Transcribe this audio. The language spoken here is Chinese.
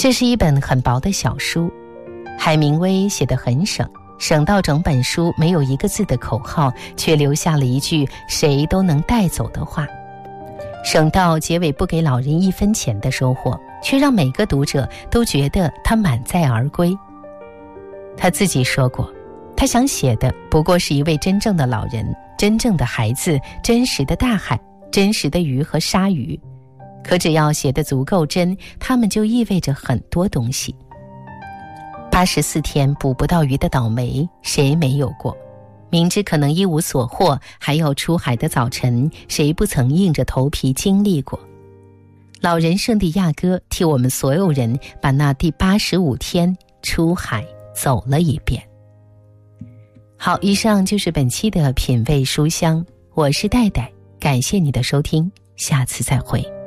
这是一本很薄的小书，海明威写得很省，省到整本书没有一个字的口号，却留下了一句谁都能带走的话，省到结尾不给老人1分钱的收获，却让每个读者都觉得他满载而归。他自己说过，他想写的不过是一位真正的老人，真正的孩子，真实的大海，真实的鱼和鲨鱼。可只要写得足够真，它们就意味着很多东西。84天捕不到鱼的倒霉，谁没有过？明知可能一无所获，还要出海的早晨，谁不曾硬着头皮经历过？老人圣地亚哥替我们所有人把那第85天出海走了一遍。好，以上就是本期的品味书香，我是戴戴，感谢你的收听，下次再会。